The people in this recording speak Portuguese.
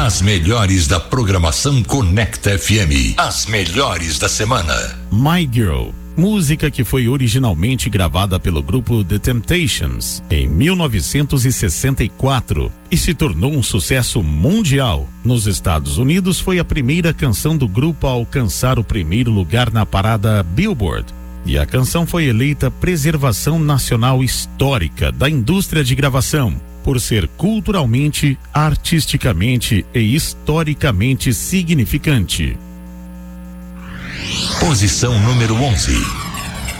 As melhores da programação Conecta FM. As melhores da semana. My Girl, música que foi originalmente gravada pelo grupo The Temptations em 1964 e se tornou um sucesso mundial. Nos Estados Unidos foi a primeira canção do grupo a alcançar o primeiro lugar na parada Billboard. E a canção foi eleita Preservação Nacional Histórica da Indústria de Gravação, por ser culturalmente, artisticamente e historicamente significante. Posição número 11.